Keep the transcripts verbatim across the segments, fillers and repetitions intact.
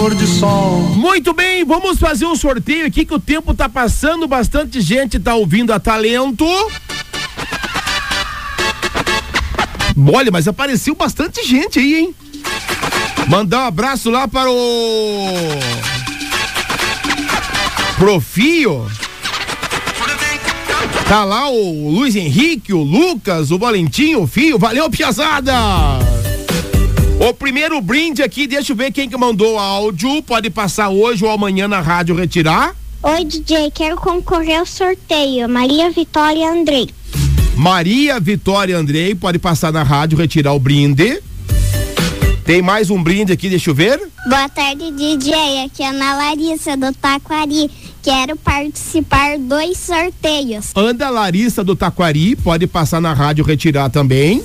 pôr de sol. Muito bem, vamos fazer um sorteio aqui que o tempo tá passando, bastante gente tá ouvindo a Talento. Olha, mas apareceu bastante gente aí, hein? Mandar um abraço lá para o Profio. Tá lá o Luiz Henrique, o Lucas, o Valentim, o Fio. Valeu, piazada! O primeiro brinde aqui, deixa eu ver quem que mandou áudio. Pode passar hoje ou amanhã na rádio retirar. Oi, D J, quero concorrer ao sorteio. Maria Vitória Andrei. Maria Vitória Andrei, pode passar na rádio retirar o brinde. Tem mais um brinde aqui, deixa eu ver. Boa tarde, D J. Aqui é a Ana Larissa do Taquari. Quero participar dos sorteios. Anda Larissa do Taquari, pode passar na rádio retirar também.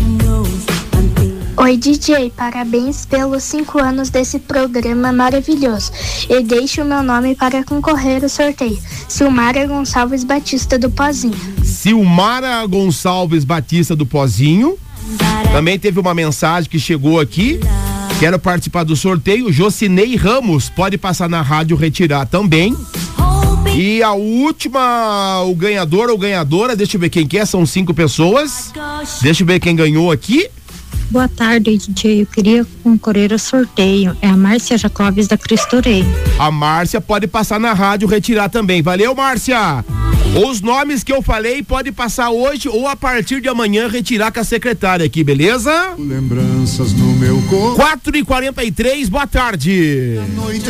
Oi, D J, parabéns pelos cinco anos desse programa maravilhoso. E deixo o meu nome para concorrer ao sorteio. Silmara Gonçalves Batista do Pozinho. Silmara Gonçalves Batista do Pozinho. Também teve uma mensagem que chegou aqui. Quero participar do sorteio. Jocinei Ramos, pode passar na rádio retirar também. E a última, o ganhador ou ganhadora, deixa eu ver quem que é, são cinco pessoas. Deixa eu ver quem ganhou aqui. Boa tarde, D J. Eu queria concorrer ao sorteio. É a Márcia Jacobes da Cristo Rei. A Márcia pode passar na rádio retirar também. Valeu, Márcia! Os nomes que eu falei pode passar hoje ou a partir de amanhã retirar com a secretária aqui, beleza? Lembranças no meu corpo. quatro e quarenta e três, boa tarde.